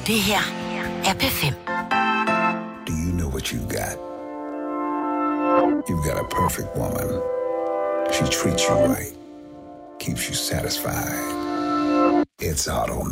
Det her er P5. Do you know what you've got? You've got a perfect woman. She treats you right. Keeps you satisfied. It's automatic.